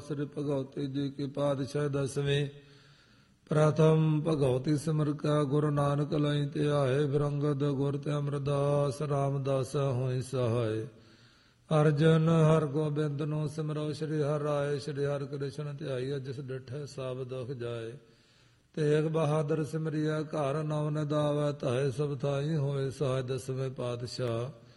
ਸ੍ਰੀ ਭਗਵਤੀ ਜੀ ਕੀ ਪਾਤਸ਼ਾਹ ਦਸਵੇਂ। ਪ੍ਰਥਮ ਭਗਵਤੀ ਸਿਮਰ ਕਾ ਗੁਰੂ ਨਾਨਕ ਲਈ ਧਿਆਏ। ਫਿਰ ਅੰਗਦ ਗੁਰ ਤੇ ਅਮਰਦਾਸ ਰਾਮਦਾਸ ਹੋਇ ਸਹਾਇ। ਅਰਜਨ ਹਰ ਗੋਬਿੰਦ ਨੂੰ ਸਿਮਰੋ ਸ੍ਰੀ ਹਰਿ ਰਾਏ। ਸ੍ਰੀ ਹਰਿ ਕ੍ਰਿਸ਼ਨ ਧਿਆਈ ਜਿਸ ਡਿਠੈ ਸਭ ਦੁਖ ਜਾਏ। ਤੇਗ ਬਹਾਦਰ ਸਿਮਰਿਆ ਘਰ ਨੌ ਨਿਦਾਵੈ ਧਾਇ। ਸਭ ਥਾਈ ਹੋਏ ਸਹਾਇ ਦਸਵੇਂ ਪਾਤਸ਼ਾਹ।